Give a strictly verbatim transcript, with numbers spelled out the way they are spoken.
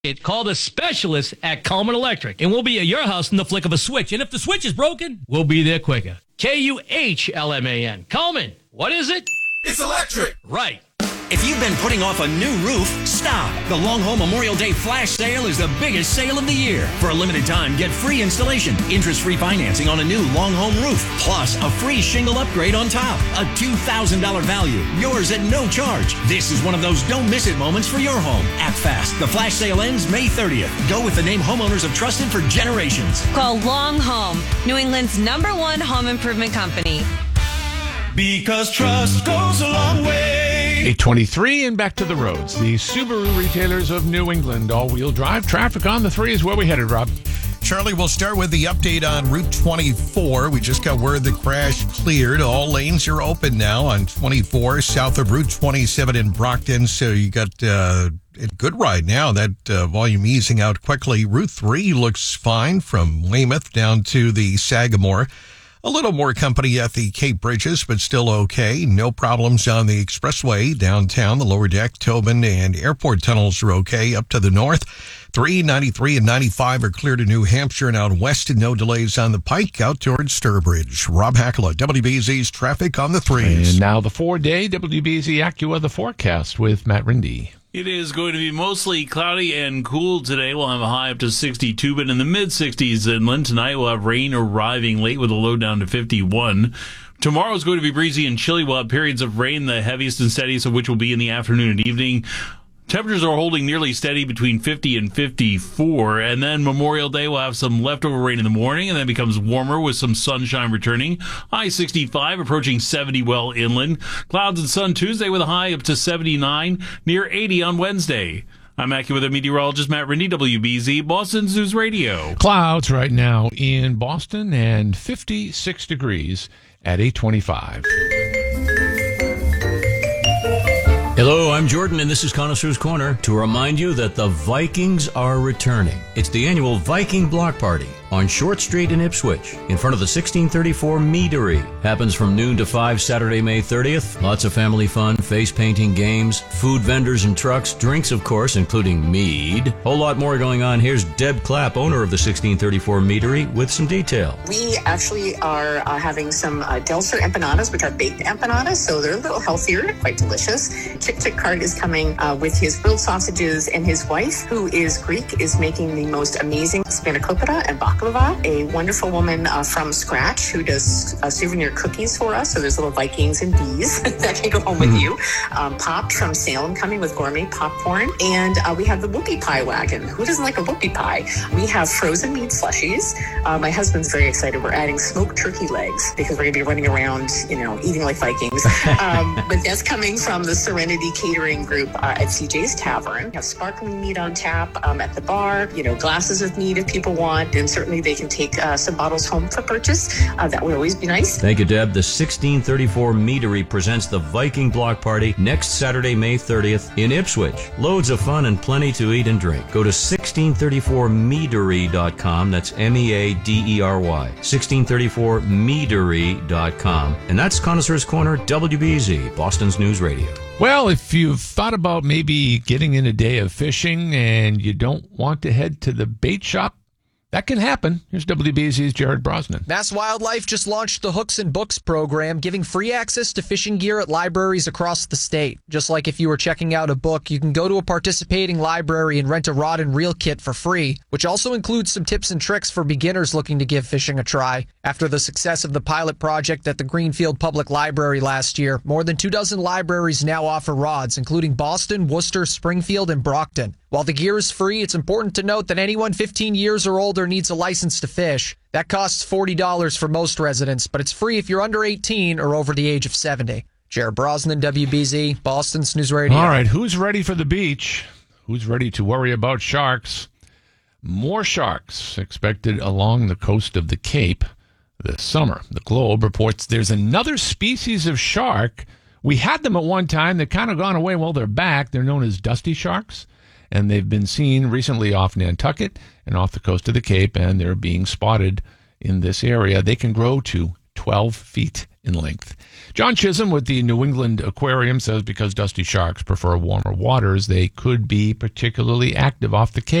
Call the specialist at Coleman Electric, and we'll be at your house in the flick of a switch. And if the switch is broken, we'll be there quicker. K U H L M A N. Coleman, what is it? It's electric. Right. If you've been putting off a new roof, stop. The Long Home Memorial Day Flash Sale is the biggest sale of the year. For a limited time, get free installation, interest-free financing on a new Long Home roof, plus a free shingle upgrade on top. A two thousand dollars value, yours at no charge. This is one of those don't miss it moments for your home. Act fast. The Flash Sale ends May thirtieth. Go with the name homeowners have trusted for generations. Call Long Home, New England's number one home improvement company. Because trust goes a long way. eight twenty-three and back to the roads. The Subaru retailers of New England. All-wheel drive traffic on the three is where we headed, Rob. Charlie, we'll start with the update on Route twenty-four. We just got word the crash cleared. All lanes are open now on twenty-four, south of Route twenty-seven in Brockton. So you got uh, a good ride now. That uh, volume easing out quickly. Route three looks fine from Weymouth down to the Sagamore. A little more company at the Cape Bridges, but still okay. No problems on the expressway downtown. The lower deck, Tobin, and airport tunnels are okay. Up to the north, three, ninety-three, and ninety-five are clear to New Hampshire, and out west, and no delays on the Pike out towards Sturbridge. Rob Hackler, W B Z's traffic on the threes. And now the four-day W B Z AccuWeather forecast with Matt Rindy. It is going to be mostly cloudy and cool today. We'll have a high up to sixty-two, but in the mid-sixties inland. Tonight we'll have rain arriving late with a low down to fifty-one. Tomorrow is going to be breezy and chilly. We'll have periods of rain, the heaviest and steadiest of which will be in the afternoon and evening. Temperatures are holding nearly steady between fifty and fifty-four, and then Memorial Day will have some leftover rain in the morning, and then becomes warmer with some sunshine returning. High sixty-five, approaching seventy well inland. Clouds and sun Tuesday with a high up to seventy-nine, near eighty on Wednesday. I'm AccuWeather meteorologist Matt Rindy, W B Z, Boston's News Radio. Clouds right now in Boston and fifty-six degrees at eight twenty-five. Hello, I'm Jordan, and this is Connoisseur's Corner to remind you that the Vikings are returning. It's the annual Viking Block Party on Short Street in Ipswich, in front of the sixteen thirty-four Meadery. Happens from noon to five Saturday, May thirtieth. Lots of family fun, face painting games, food vendors and trucks, drinks, of course, including mead. Whole lot more going on. Here's Deb Clapp, owner of the sixteen thirty-four Meadery, with some detail. We actually are uh, having some uh, Delcer empanadas, which are baked empanadas, so they're a little healthier, quite delicious. Chick Chick Cart is coming uh, with his grilled sausages, and his wife, who is Greek, is making the most amazing spanakopita and baklava, a wonderful woman uh, from scratch who does uh, souvenir cookies for us. So there's little Vikings and bees that can go home with you. Um, Popped from Salem coming with gourmet popcorn. And uh, we have the whoopie pie wagon. Who doesn't like a whoopie pie? We have frozen meat slushies. Uh, my husband's very excited. We're adding smoked turkey legs because we're going to be running around, you know, eating like Vikings. Um, but that's coming from the Serenity Catering Group uh, at C J's Tavern. We have sparkling meat on tap um, at the bar, you know, glasses of meat if people want, and certainly they can take uh, some bottles home for purchase. Uh, that would always be nice. Thank you, Deb. The sixteen thirty-four Meadery presents the Viking Block Party next Saturday, May thirtieth in Ipswich. Loads of fun and plenty to eat and drink. Go to sixteen thirty-four meadery dot com. That's M E A D E R Y. sixteen thirty-four meadery dot com. And that's Connoisseur's Corner, W B Z, Boston's News Radio. Well, if you've thought about maybe getting in a day of fishing and you don't want to head to the bait shop, that can happen. Here's W B Z's Jared Brosnan. Mass Wildlife just launched the Hooks and Books program, giving free access to fishing gear at libraries across the state. Just like if you were checking out a book, you can go to a participating library and rent a rod and reel kit for free, which also includes some tips and tricks for beginners looking to give fishing a try. After the success of the pilot project at the Greenfield Public Library last year, more than two dozen libraries now offer rods, including Boston, Worcester, Springfield, and Brockton. While the gear is free, it's important to note that anyone fifteen years or older needs a license to fish. That costs forty dollars for most residents, but it's free if you're under eighteen or over the age of seventy. Jared Brosnan, W B Z, Boston's News Radio. All right, who's ready for the beach? Who's ready to worry about sharks? More sharks expected along the coast of the Cape this summer. The Globe reports there's another species of shark. We had them at one time. They've kind of gone away. Well, they're back. They're known as dusty sharks. And they've been seen recently off Nantucket and off the coast of the Cape, and they're being spotted in this area. They can grow to twelve feet in length. John Chisholm with the New England Aquarium says because dusty sharks prefer warmer waters, they could be particularly active off the Cape.